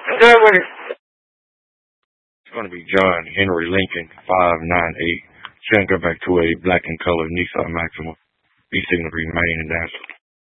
That way. It's going to be John Henry Lincoln, 598. 7 go back to a black and colored Nissan Maxima. B signal remain and answer.